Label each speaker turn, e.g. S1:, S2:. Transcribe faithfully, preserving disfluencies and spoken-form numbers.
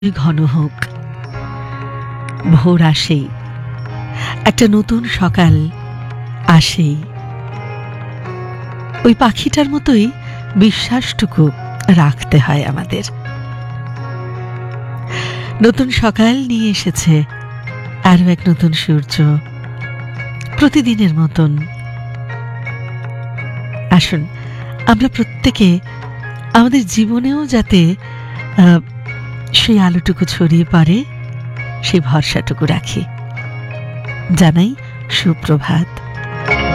S1: ঘন হোক, ভোর আসেই, একটা নতুন সকাল আসেই। ওই পাখিটার মতোই বিশ্বাসটুকু রাখতে হয় আমাদের। নতুন সকাল নিয়ে এসেছে আরো এক নতুন সূর্য, প্রতিদিনের মতন। আসুন আমরা প্রত্যেকে আমাদের জীবনেও যাতে আহ, সেই আলোটুকু ছড়িয়ে পড়ে, সেই ভরসাটুকু রাখি। জানাই সুপ্রভাত।